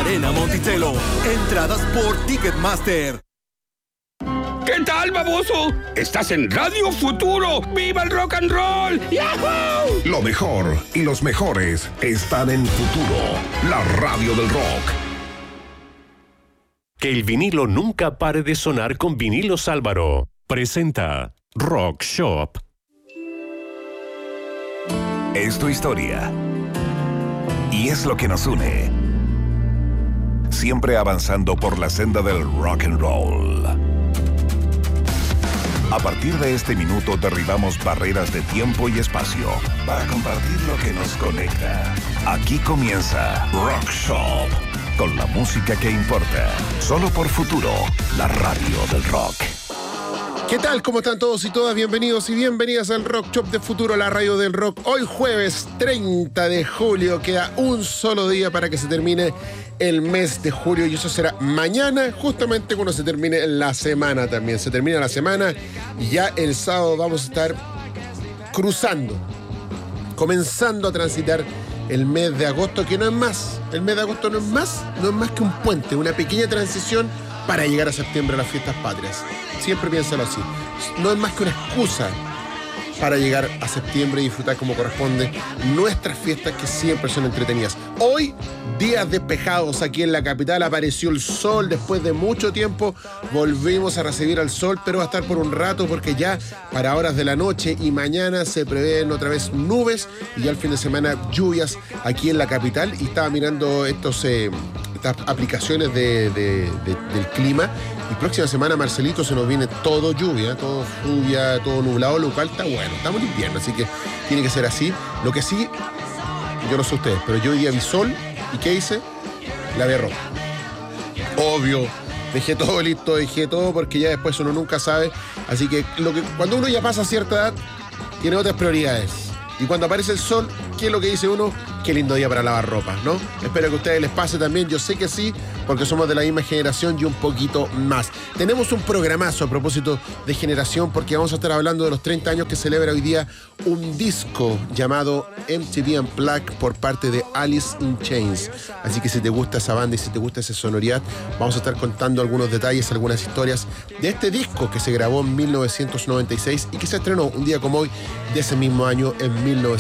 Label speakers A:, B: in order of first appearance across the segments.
A: Arena Monticello. Entradas por Ticketmaster.
B: ¿Qué tal, baboso? Estás en Radio Futuro. ¡Viva el rock and roll! ¡Yahoo!
C: Lo mejor y los mejores están en Futuro, la radio del rock.
D: Que el vinilo nunca pare de sonar con Vinilos Álvaro. Presenta Rock Shop.
C: Es tu historia. Y es lo que nos une. Siempre avanzando por la senda del rock and roll. A partir de este minuto derribamos barreras de tiempo y espacio para compartir lo que nos conecta. Aquí comienza Rock Shop, con la música que importa. Solo por Futuro, la radio del rock.
E: ¿Qué tal? ¿Cómo están todos y todas? Bienvenidos y bienvenidas al Rock Shop de Futuro, la radio del rock. Hoy jueves 30 de julio, queda un solo día para que se termine el mes de julio y eso será mañana, justamente cuando se termine la semana también. Se termina la semana y ya el sábado vamos a estar comenzando a transitar el mes de agosto, que no es más. El mes de agosto no es más que un puente, una pequeña transición para llegar a septiembre a las fiestas patrias. Siempre piénsalo así. No es más que una excusa para llegar a septiembre y disfrutar como corresponde nuestras fiestas, que siempre son entretenidas. Hoy, días despejados aquí en la capital, apareció el sol después de mucho tiempo. Volvimos a recibir al sol, pero va a estar por un rato porque ya para horas de la noche y mañana se prevén otra vez nubes y ya el fin de semana lluvias aquí en la capital. Y estaba mirando estas aplicaciones del clima. Y próxima semana, Marcelito, se nos viene todo lluvia, todo nublado, lo cual está bueno. Estamos en invierno, así que tiene que ser así. Lo que sí, yo no sé ustedes, pero yo hoy día vi sol y ¿qué hice? Lavé ropa. Obvio, dejé todo listo, porque ya después uno nunca sabe. Así que cuando uno ya pasa cierta edad, tiene otras prioridades. Y cuando aparece el sol, ¿qué es lo que dice uno? Qué lindo día para lavar ropa, ¿no? Espero que a ustedes les pase también. Yo sé que sí, porque somos de la misma generación y un poquito más. Tenemos un programazo a propósito de generación, porque vamos a estar hablando de los 30 años que celebra hoy día un disco llamado MTV Unplugged por parte de Alice in Chains. Así que si te gusta esa banda y si te gusta esa sonoridad, vamos a estar contando algunos detalles, algunas historias de este disco que se grabó en 1996 y que se estrenó un día como hoy de ese mismo año, en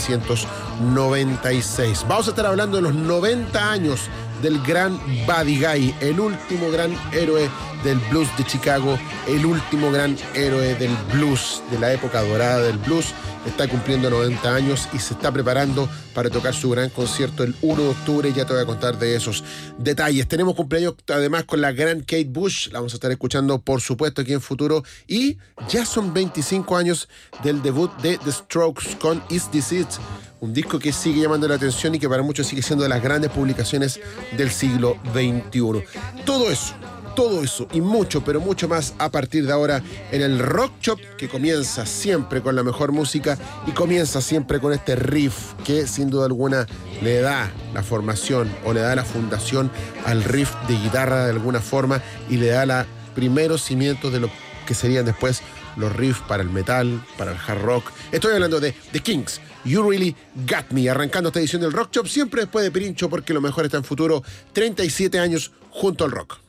E: 1996. Vamos a estar hablando de los 90 años del gran Buddy Guy, el último gran héroe del blues de Chicago, el último gran héroe del blues, de la época dorada del blues. Está cumpliendo 90 años y se está preparando para tocar su gran concierto el 1 de octubre. Ya te voy a contar de esos detalles. Tenemos cumpleaños además con la gran Kate Bush. La vamos a estar escuchando, por supuesto, aquí en Futuro. Y ya son 25 años del debut de The Strokes con Is This It? Un disco que sigue llamando la atención y que para muchos sigue siendo de las grandes publicaciones del siglo XXI. Todo eso y mucho, pero mucho más a partir de ahora en el Rock Shop, que comienza siempre con la mejor música y comienza siempre con este riff que sin duda alguna le da la formación o le da la fundación al riff de guitarra de alguna forma y le da los primeros cimientos de lo que serían después los riffs para el metal, para el hard rock. Estoy hablando de The Kings, You Really Got Me, arrancando esta edición del Rock Shop siempre después de Pirincho, porque lo mejor está en Futuro. 37 años junto al rock.